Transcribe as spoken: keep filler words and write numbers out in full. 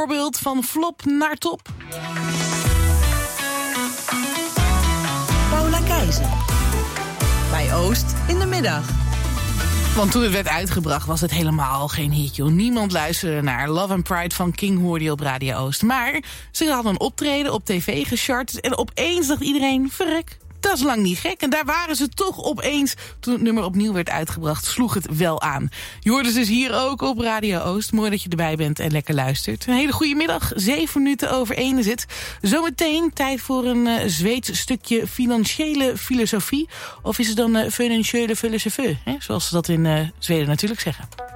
Voorbeeld van flop naar top. Paula Keizer. Bij Oost in de middag. Want toen het werd uitgebracht was het helemaal geen hitje. Niemand luisterde naar Love and Pride van King, hoorde je op Radio Oost. Maar ze hadden een optreden op tv gechart. En opeens dacht iedereen, verrek, dat is lang niet gek. En daar waren ze toch opeens. Toen het nummer opnieuw werd uitgebracht, sloeg het wel aan. Je hoorde ze dus hier ook op Radio Oost. Mooi dat je erbij bent en lekker luistert. Een hele goede middag. Zeven minuten over één is het. Zometeen tijd voor een uh, Zweeds stukje financiële filosofie. Of is het dan uh, financiële filosofie, hè? Zoals ze dat in uh, Zweden natuurlijk zeggen.